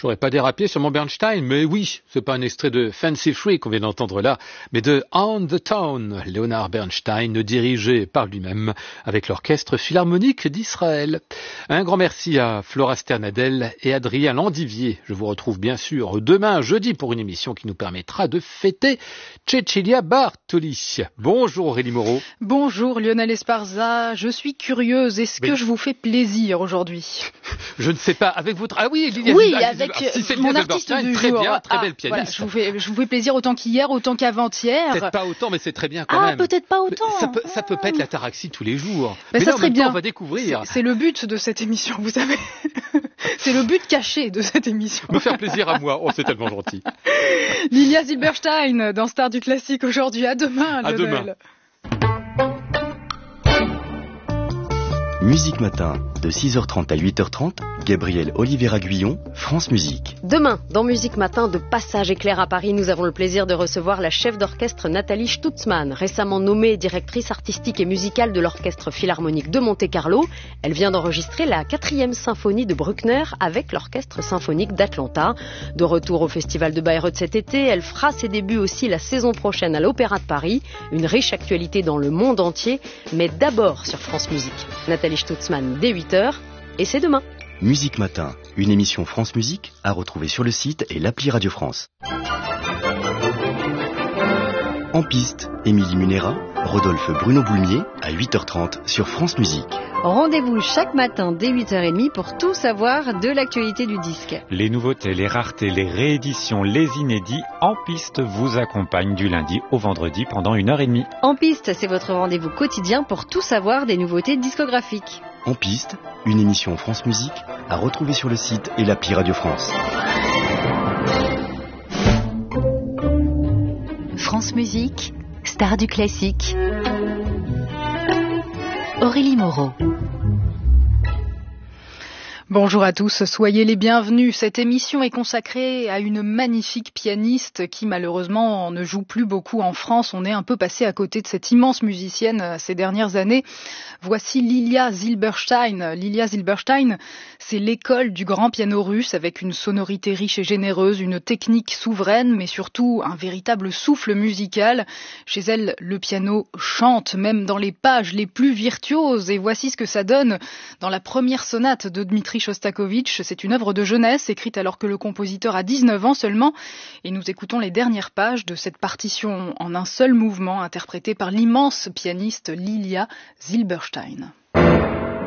J'aurais pas dérapé sur mon Bernstein, mais oui, c'est pas un extrait de Fancy Free qu'on vient d'entendre là, mais de On the Town, Leonard Bernstein, dirigé par lui-même avec l'Orchestre Philharmonique d'Israël. Un grand merci à Flora Sternadel et Adrien Landivier. Je vous retrouve bien sûr demain, jeudi, pour une émission qui nous permettra de fêter Cecilia Bartoli. Bonjour Aurélie Moreau. Bonjour Lionel Esparza, je suis curieuse, est-ce que je vous fais plaisir aujourd'hui? Je ne sais pas, avec votre... Ah oui, avec mon artiste du très jour. Bien, très belle pianiste. Voilà, je vous fais plaisir autant qu'hier, autant qu'avant-hier. Peut-être pas autant, mais c'est très bien quand même. Peut-être pas autant. Ça peut pas être l'ataraxie tous les jours. Mais ça là, serait bien. On va découvrir. C'est le but de cette émission, vous savez. C'est le but caché de cette émission. Me faire plaisir à moi. Oh, c'est tellement gentil. Lilia Zilberstein dans Star du Classique aujourd'hui. À demain, Lionel. À demain. Musique Matin, de 6h30 à 8h30, Gabriel Oliveira-Guillon, France Musique. Demain, dans Musique Matin, de Passage éclair à Paris, nous avons le plaisir de recevoir la chef d'orchestre Nathalie Stutzmann, récemment nommée directrice artistique et musicale de l'Orchestre Philharmonique de Monte-Carlo. Elle vient d'enregistrer la 4e symphonie de Bruckner avec l'Orchestre Symphonique d'Atlanta. De retour au Festival de Bayreuth cet été, elle fera ses débuts aussi la saison prochaine à l'Opéra de Paris. Une riche actualité dans le monde entier, mais d'abord sur France Musique. Nathalie Stutzmann dès 8h, et c'est demain. Musique Matin, une émission France Musique à retrouver sur le site et l'appli Radio France. En piste, Émilie Munera, Rodolphe Bruno Boulmier à 8h30 sur France Musique. Rendez-vous chaque matin dès 8h30 pour tout savoir de l'actualité du disque. Les nouveautés, les raretés, les rééditions, les inédits, En Piste vous accompagnent du lundi au vendredi pendant 1h30. En Piste, c'est votre rendez-vous quotidien pour tout savoir des nouveautés discographiques. En piste, une émission France Musique à retrouver sur le site et l'appli Radio France. France Musique, Star du Classique. Aurélie Moreau. Bonjour à tous, soyez les bienvenus. Cette émission est consacrée à une magnifique pianiste qui malheureusement ne joue plus beaucoup en France. On est un peu passé à côté de cette immense musicienne ces dernières années. Voici Lilia Zilberstein. Lilia Zilberstein, c'est l'école du grand piano russe avec une sonorité riche et généreuse, une technique souveraine, mais surtout un véritable souffle musical. Chez elle, le piano chante, même dans les pages les plus virtuoses. Et voici ce que ça donne dans la première sonate de Dmitri Shostakovich. C'est une œuvre de jeunesse écrite alors que le compositeur a 19 ans seulement. Et nous écoutons les dernières pages de cette partition en un seul mouvement interprétée par l'immense pianiste Lilia Zilberstein.